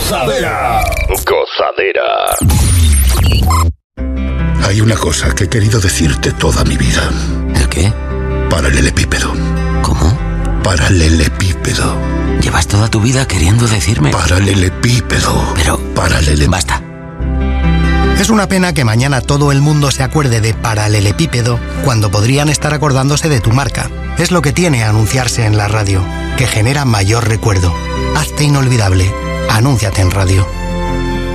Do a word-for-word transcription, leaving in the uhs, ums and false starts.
Gozadera. Gozadera. Hay una cosa que he querido decirte toda mi vida. ¿El qué? Paralelepípedo. ¿Cómo? Paralelepípedo. Llevas toda tu vida queriendo decirme. Paralelepípedo. Pero... Paralele... Basta. Es una pena que mañana todo el mundo se acuerde de paralelepípedo cuando podrían estar acordándose de tu marca. Es lo que tiene anunciarse en la radio, que genera mayor recuerdo. Hazte inolvidable. Anúnciate en radio.